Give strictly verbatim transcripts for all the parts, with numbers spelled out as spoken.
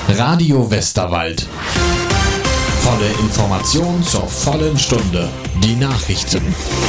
Radio Westerwald. Volle Information zur vollen Stunde. Die Nachrichten.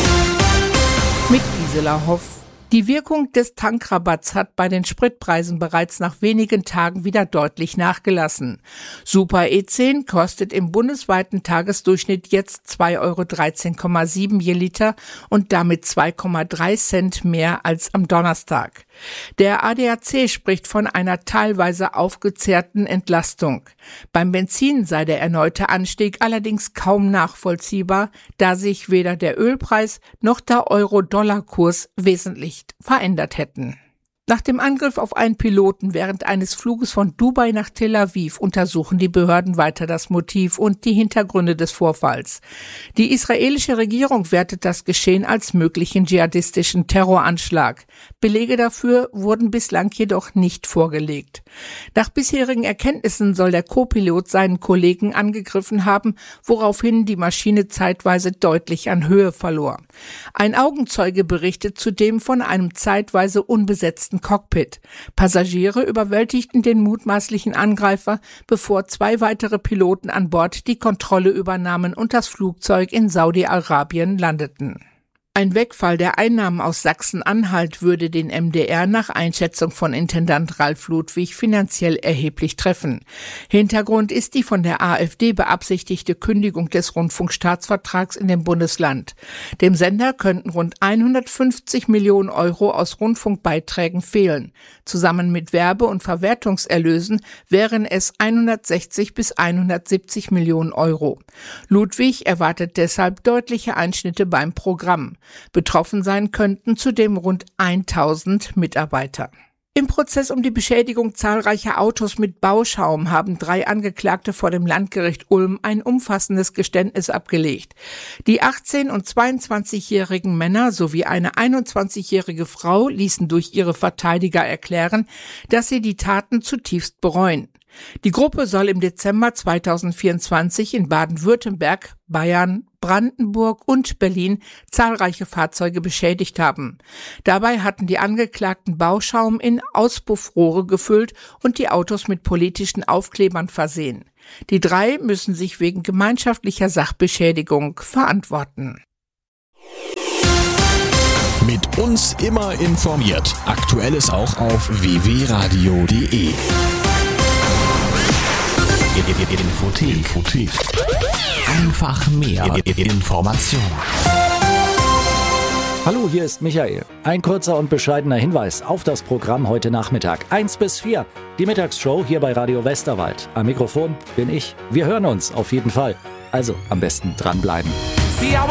Mit Gisela Hoff. Die Wirkung des Tankrabatts hat bei den Spritpreisen bereits nach wenigen Tagen wieder deutlich nachgelassen. Super E zehn kostet im bundesweiten Tagesdurchschnitt jetzt zwei Euro dreizehn Komma sieben je Liter und damit zwei Komma drei Cent mehr als am Donnerstag. Der A D A C spricht von einer teilweise aufgezehrten Entlastung. Beim Benzin sei der erneute Anstieg allerdings kaum nachvollziehbar, da sich weder der Ölpreis noch der Euro-Dollar-Kurs wesentlich verändert hätten. Nach dem Angriff auf einen Piloten während eines Fluges von Dubai nach Tel Aviv untersuchen die Behörden weiter das Motiv und die Hintergründe des Vorfalls. Die israelische Regierung wertet das Geschehen als möglichen dschihadistischen Terroranschlag. Belege dafür wurden bislang jedoch nicht vorgelegt. Nach bisherigen Erkenntnissen soll der Co-Pilot seinen Kollegen angegriffen haben, woraufhin die Maschine zeitweise deutlich an Höhe verlor. Ein Augenzeuge berichtet zudem von einem zeitweise unbesetzten Cockpit. Passagiere überwältigten den mutmaßlichen Angreifer, bevor zwei weitere Piloten an Bord die Kontrolle übernahmen und das Flugzeug in Saudi-Arabien landeten. Ein Wegfall der Einnahmen aus Sachsen-Anhalt würde den M D R nach Einschätzung von Intendant Ralf Ludwig finanziell erheblich treffen. Hintergrund ist die von der AfD beabsichtigte Kündigung des Rundfunkstaatsvertrags in dem Bundesland. Dem Sender könnten rund hundertfünfzig Millionen Euro aus Rundfunkbeiträgen fehlen. Zusammen mit Werbe- und Verwertungserlösen wären es hundertsechzig bis hundertsiebzig Millionen Euro. Ludwig erwartet deshalb deutliche Einschnitte beim Programm. Betroffen sein könnten zudem rund tausend Mitarbeiter. Im Prozess um die Beschädigung zahlreicher Autos mit Bauschaum haben drei Angeklagte vor dem Landgericht Ulm ein umfassendes Geständnis abgelegt. Die achtzehn- und zweiundzwanzigjährigen Männer sowie eine einundzwanzigjährige Frau ließen durch ihre Verteidiger erklären, dass sie die Taten zutiefst bereuen. Die Gruppe soll im Dezember zweitausendvierundzwanzig in Baden-Württemberg, Bayern, Brandenburg und Berlin zahlreiche Fahrzeuge beschädigt haben. Dabei hatten die Angeklagten Bauschaum in Auspuffrohre gefüllt und die Autos mit politischen Aufklebern versehen. Die drei müssen sich wegen gemeinschaftlicher Sachbeschädigung verantworten. Mit uns immer informiert. Aktuelles auch auf w w w punkt radio punkt de. Infothek. Infothek. Einfach mehr Information. Hallo, hier ist Michael. Ein kurzer und bescheidener Hinweis auf das Programm heute Nachmittag. eins bis vier, die Mittagsshow hier bei Radio Westerwald. Am Mikrofon bin ich. Wir hören uns auf jeden Fall. Also am besten dranbleiben.